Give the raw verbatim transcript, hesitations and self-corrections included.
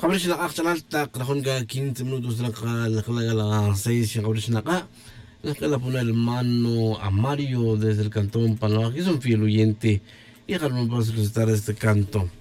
Kabrish na kaksanalta, kahon ka quince minutos na kalagala seis, kabrish na ka. Nakala po na hermano Amario desde el cantón Panoa, que es un fiel oyente. Y dejarme para solicitar este canto.